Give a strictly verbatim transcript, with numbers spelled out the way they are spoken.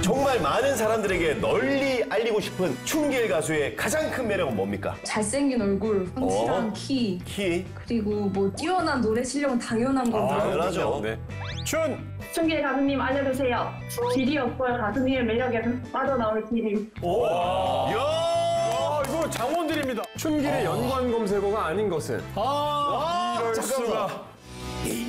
정말 많은 사람들에게 널리 알리고 싶은 춘길 가수의 가장 큰 매력은 뭡니까? 잘생긴 얼굴, 확실한 어? 키, 키. 그리고 뭐 뛰어난 노래 실력은 당연한 거고요. 당연하죠. 네. 춘! 춘길 가수님 알려주세요. 길이 없어요. 가수님의 매력에 빠져나올 길이. 오. 야. 아, 이거 장원들입니다. 춘길의 연관 검색어가 아닌 것은. 아, 이럴 잠깐만. 수가.